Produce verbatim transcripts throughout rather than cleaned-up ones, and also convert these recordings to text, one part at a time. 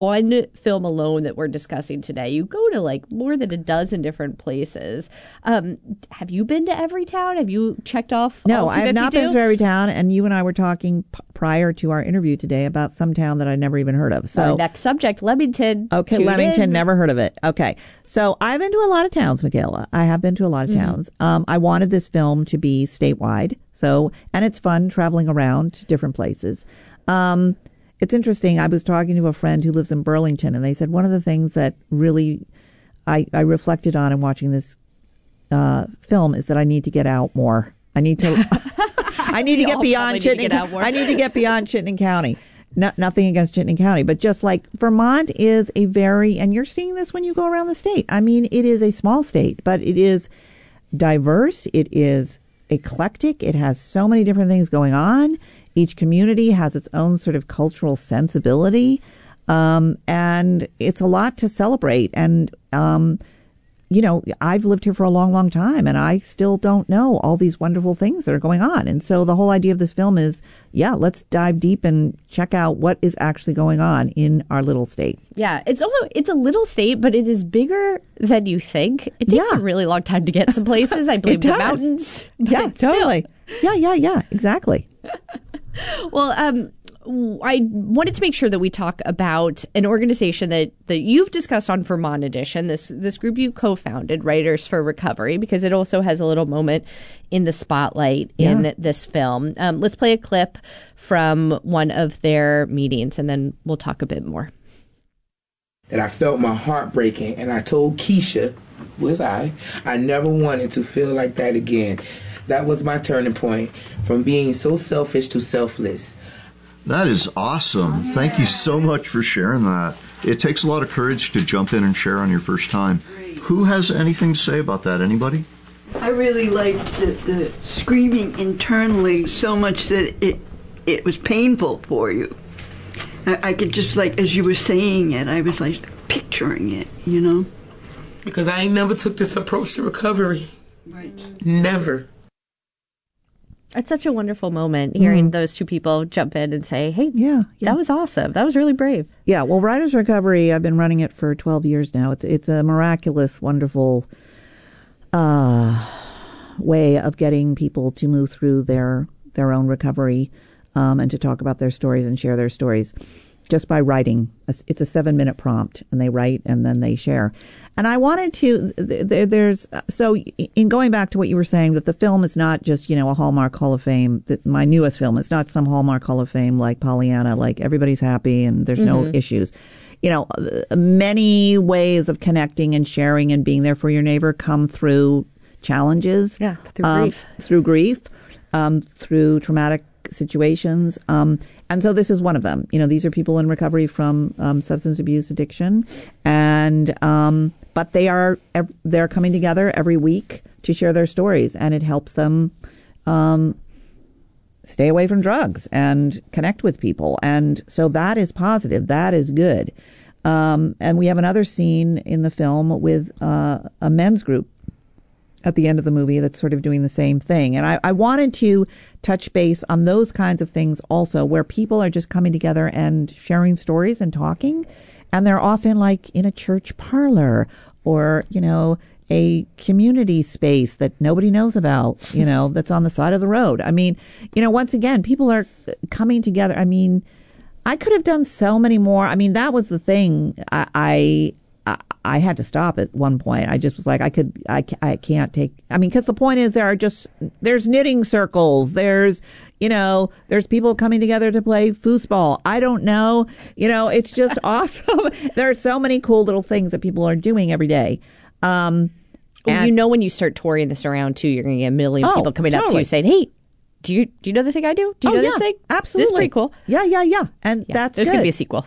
one film alone that we're discussing today, you go to like more than a dozen different places. Um, have you been to every town? Have you checked off? No, all I have not two fifty-two? been to every town. And you and I were talking p- prior to our interview today about some town that I never even heard of. So our next subject, Leamington. Okay, Tune Leamington, in. never heard of it. Okay, so I've been to a lot of towns, Michaela. I have been to a lot of mm-hmm. towns. Um, I wanted this film to be statewide. So, and it's fun traveling around to different places. Um, It's interesting. I was talking to a friend who lives in Burlington, and they said one of the things that really I, I reflected on in watching this uh, film is that I need to get out more. I need to. I need to get beyond Chittenden. Get I need to get beyond Chittenden County. No, nothing against Chittenden County, but just like Vermont is a very, and you're seeing this when you go around the state. I mean, it is a small state, but it is diverse. It is eclectic. It has so many different things going on. Each community has its own sort of cultural sensibility, um, and it's a lot to celebrate. And, um, you know, I've lived here for a long, long time, and I still don't know all these wonderful things that are going on. And so the whole idea of this film is, yeah, let's dive deep and check out what is actually going on in our little state. Yeah, it's also, it's a little state, but it is bigger than you think. It takes Yeah. a really long time to get some places. I believe It the does. mountains. Yeah, totally. Yeah, yeah, yeah, exactly. Well, um, I wanted to make sure that we talk about an organization that, that you've discussed on Vermont Edition, this this group you co-founded, Writers for Recovery, because it also has a little moment in the spotlight Yeah. in this film. Um, let's play a clip from one of their meetings, and then we'll talk a bit more. That I felt my heart breaking, and I told Keisha, was I, I never wanted to feel like that again. That was my turning point, from being so selfish to selfless. That is awesome. Thank you so much for sharing that. It takes a lot of courage to jump in and share on your first time. Who has anything to say about that? Anybody? I really liked the, the screaming internally so much that it it was painful for you. I, I could just, like, as you were saying it, I was like picturing it, you know? Because I ain't never took this approach to recovery. Right. Never. It's such a wonderful moment hearing Mm. those two people jump in and say, hey, Yeah, yeah. that was awesome. That was really brave. Yeah, well, Writers Recovery, I've been running it for twelve years now. It's it's a miraculous, wonderful uh, way of getting people to move through their their own recovery um, and to talk about their stories and share their stories just by writing. It's a seven-minute prompt, and they write and then they share. And I wanted to, there, there's, so in going back to what you were saying, that the film is not just, you know, a Hallmark Hall of Fame, that my newest film, it's not some Hallmark Hall of Fame like Pollyanna, like everybody's happy and there's no Mm-hmm. issues. You know, many ways of connecting and sharing and being there for your neighbor come through challenges. Yeah, through um, grief. Through grief, um, through traumatic situations. Um, and so this is one of them. You know, these are people in recovery from um, substance abuse addiction. And, um, but they are, ev- they're coming together every week to share their stories, and it helps them, um, stay away from drugs and connect with people. And so that is positive. That is good. Um, and we have another scene in the film with uh, a men's group at the end of the movie that's sort of doing the same thing. And I, I wanted to touch base on those kinds of things also, where people are just coming together and sharing stories and talking. And they're often like in a church parlor or, you know, a community space that nobody knows about, you know, that's on the side of the road. I mean, you know, once again, people are coming together. I mean, I could have done so many more. I mean, that was the thing. I, I I, I had to stop at one point. I just was like, I could, I, I can't take, I mean, because the point is there are just, there's knitting circles. There's, you know, there's people coming together to play foosball. I don't know. You know, it's just awesome. There are so many cool little things that people are doing every day. Um, Well, and- you know, when you start touring this around too, you're going to get a million Oh, people coming up to totally. you saying, hey, do you do you know the thing I do? Do you Oh, know yeah, this thing? absolutely. This is pretty cool. Yeah, yeah, yeah. And Yeah, that's there's good. going to be a sequel.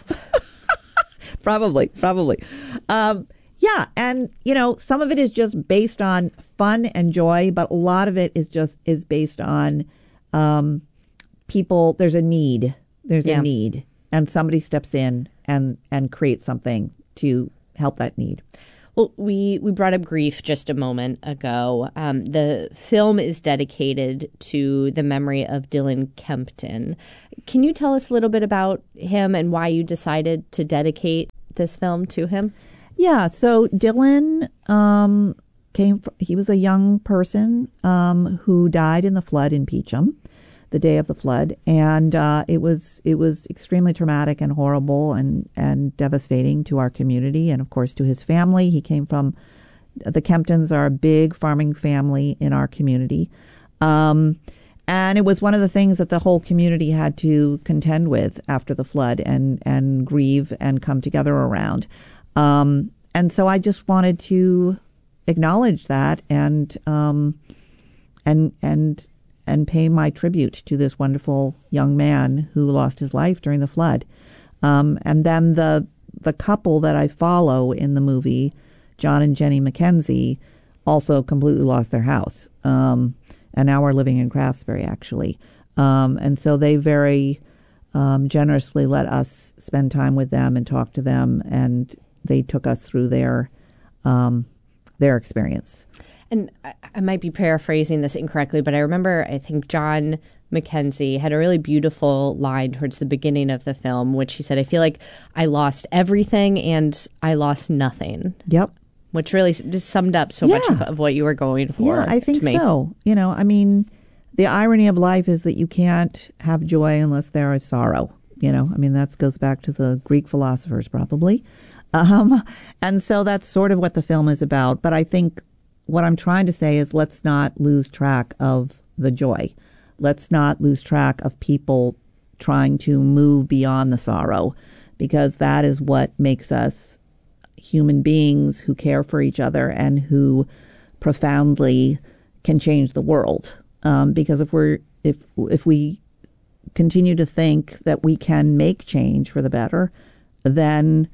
Probably, probably. Um, yeah, and you know, some of it is just based on fun and joy, but a lot of it is just is based on um, people. There's a need. There's Yeah. a need, and somebody steps in and and creates something to help that need. Well, we, we brought up grief just a moment ago. Um, the film is dedicated to the memory of Dylan Kempton. Can you tell us a little bit about him and why you decided to dedicate this film to him? Yeah, so Dylan um, came, fr- he was a young person um, who died in the flood in Peacham, the day of the flood. And uh, it was it was extremely traumatic and horrible and, and devastating to our community and, of course, to his family. He came from, the Kemptons are a big farming family in our community. Um, and it was one of the things that the whole community had to contend with after the flood and, and grieve and come together around. Um, and so I just wanted to acknowledge that and um, and and and pay my tribute to this wonderful young man who lost his life during the flood. Um, and then the the couple that I follow in the movie, John and Jenny McKenzie, also completely lost their house. Um, and now we're living in Craftsbury, actually. Um, and so they very um, generously let us spend time with them and talk to them, and they took us through their um, their experience. And I, I might be paraphrasing this incorrectly, but I remember I think John McKenzie had a really beautiful line towards the beginning of the film, which he said, I feel like I lost everything and I lost nothing. Yep. Which really just summed up so yeah. much of, of what you were going for. Yeah, I think to me. so. You know, I mean, the irony of life is that you can't have joy unless there is sorrow. You know, I mean, that goes back to the Greek philosophers probably. Um, and so that's sort of what the film is about. But I think what I'm trying to say is let's not lose track of the joy. Let's not lose track of people trying to move beyond the sorrow, because that is what makes us human beings who care for each other and who profoundly can change the world. Um, because if we're if if we continue to think that we can make change for the better, then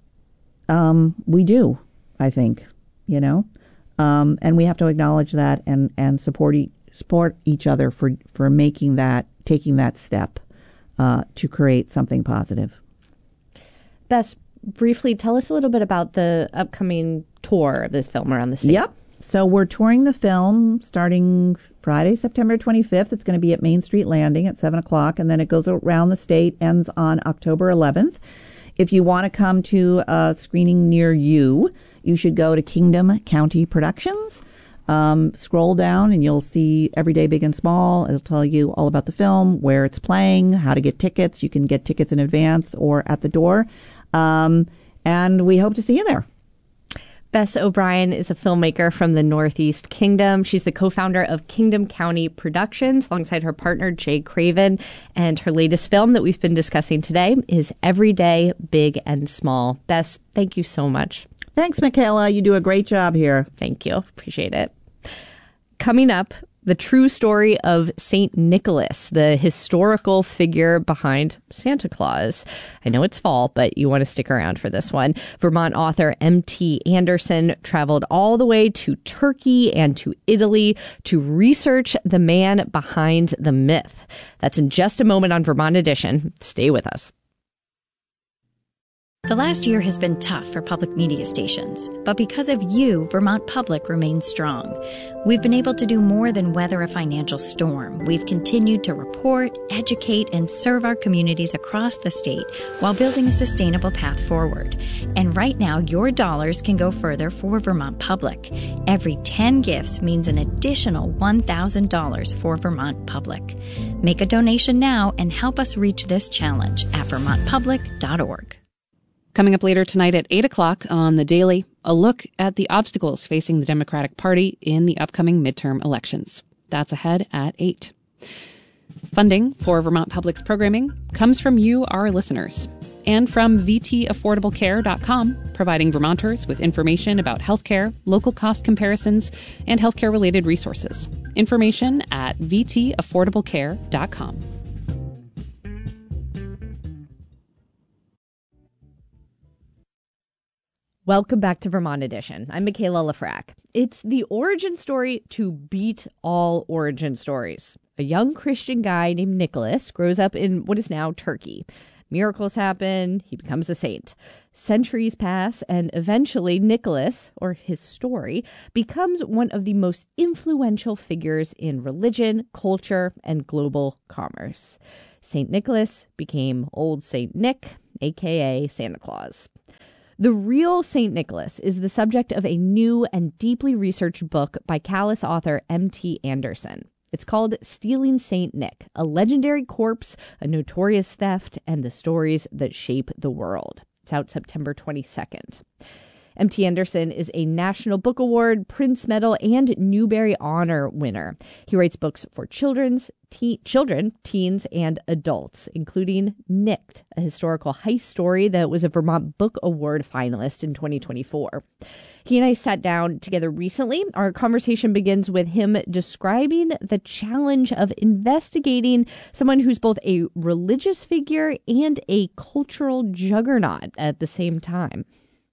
um, we do, I think, you know, um, and we have to acknowledge that and, and support, e- support each other for, for making that, taking that step uh, to create something positive. Bess, briefly tell us a little bit about the upcoming tour of this film around the state. Yep. So we're touring the film starting Friday, September twenty-fifth. It's going to be at Main Street Landing at seven o'clock, and then it goes around the state, ends on October eleventh. If you want to come to a screening near you, you should go to Kingdom County Productions. Um, scroll down and you'll see Everyday Big and Small. It'll tell you all about the film, where it's playing, how to get tickets. You can get tickets in advance or at the door. Um, and we hope to see you there. Bess O'Brien is a filmmaker from the Northeast Kingdom. She's the co-founder of Kingdom County Productions alongside her partner, Jay Craven. And her latest film that we've been discussing today is Everyday Big and Small. Bess, thank you so much. Thanks, Michaela. You do a great job here. Thank you. Appreciate it. Coming up, the true story of Saint Nicholas, the historical figure behind Santa Claus. I know it's fall, but you want to stick around for this one. Vermont author M T Anderson traveled all the way to Turkey and to Italy to research the man behind the myth. That's in just a moment on Vermont Edition. Stay with us. The last year has been tough for public media stations, but because of you, Vermont Public remains strong. We've been able to do more than weather a financial storm. We've continued to report, educate, and serve our communities across the state while building a sustainable path forward. And right now, your dollars can go further for Vermont Public. Every ten gifts means an additional one thousand dollars for Vermont Public. Make a donation now and help us reach this challenge at vermont public dot org. Coming up later tonight at eight o'clock on The Daily, a look at the obstacles facing the Democratic Party in the upcoming midterm elections. That's ahead at eight. Funding for Vermont Public's programming comes from you, our listeners, and from v t affordable care dot com, providing Vermonters with information about healthcare, local cost comparisons, and healthcare-related resources. Information at v t affordable care dot com. Welcome back to Vermont Edition. I'm Michaela Lafrac. It's the origin story to beat all origin stories. A young Christian guy named Nicholas grows up in what is now Turkey. Miracles happen. He becomes a saint. Centuries pass, and eventually Nicholas, or his story, becomes one of the most influential figures in religion, culture, and global commerce. Saint Nicholas became Old Saint Nick, aka Santa Claus. The real Saint Nicholas is the subject of a new and deeply researched book by Callis author M T Anderson. It's called Stealing Saint Nick, a legendary corpse, a notorious theft, and the stories that shape the world. It's out September twenty-second. M T Anderson is a National Book Award, Prince Medal, and Newbery Honor winner. He writes books for children's, te- children, teens, and adults, including Nicked, a historical heist story that was a Vermont Book Award finalist in twenty twenty-four. He and I sat down together recently. Our conversation begins with him describing the challenge of investigating someone who's both a religious figure and a cultural juggernaut at the same time.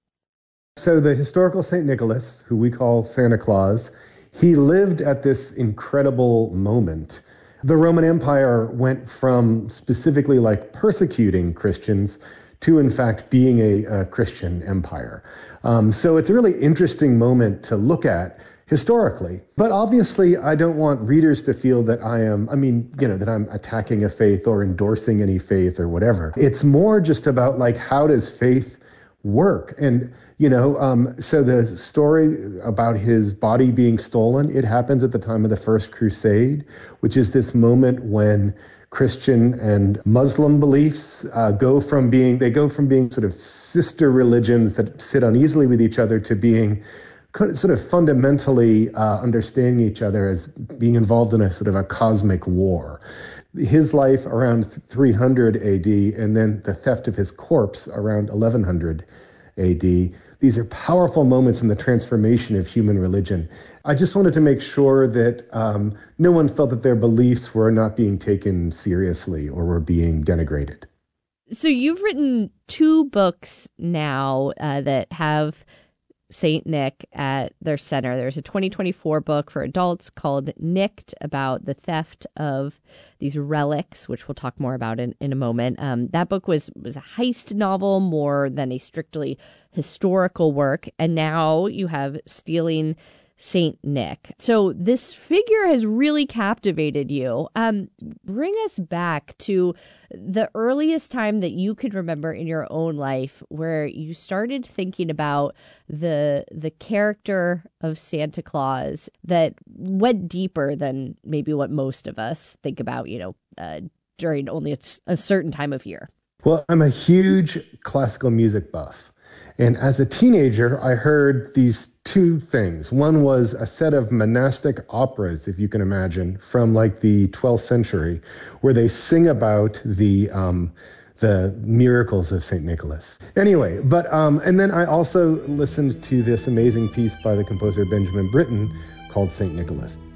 So the historical Saint Nicholas, who we call Santa Claus, he lived at this incredible moment. The Roman Empire went from specifically like persecuting Christians to, in fact, being a, a Christian empire. Um, so it's a really interesting moment to look at historically. But obviously, I don't want readers to feel that I am, I mean, you know, that I'm attacking a faith or endorsing any faith or whatever. It's more just about like, how does faith work? And, you know, um, so the story about his body being stolen, it happens at the time of the First Crusade, which is this moment when Christian and Muslim beliefs uh, go from being, they go from being sort of sister religions that sit uneasily with each other to being sort of fundamentally uh, understanding each other as being involved in a sort of a cosmic war. His life around three hundred A D and then the theft of his corpse around eleven hundred A D. These are powerful moments in the transformation of human religion. I just wanted to make sure that um, no one felt that their beliefs were not being taken seriously or were being denigrated. So you've written two books now uh, that have Saint Nick at their center. There's a twenty twenty-four book for adults called Nicked, about the theft of these relics, which we'll talk more about in, in a moment. Um, that book was was a heist novel more than a strictly historical work. And now you have Stealing Saint Nick. So this figure has really captivated you. Um, bring us back to the earliest time that you could remember in your own life where you started thinking about the the character of Santa Claus that went deeper than maybe what most of us think about, you know, uh, during only a, a certain time of year. Well, I'm a huge classical music buff. And as a teenager, I heard these two things. One was a set of monastic operas, if you can imagine, from like the twelfth century, where they sing about the um, the miracles of Saint Nicholas. Anyway, but um, and then I also listened to this amazing piece by the composer Benjamin Britten called Saint Nicholas.